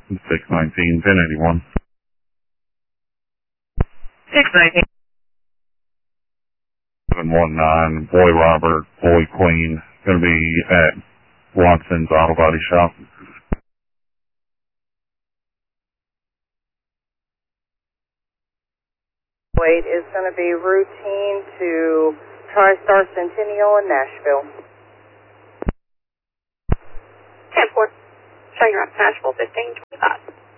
619, 1081. 619. 719, Boy Robert, Boy Queen, going to be at Watson's Auto Body Shop. Wait is going to be routine to TriStar Centennial in Nashville. 10-4, showing you're on Nashville 1525.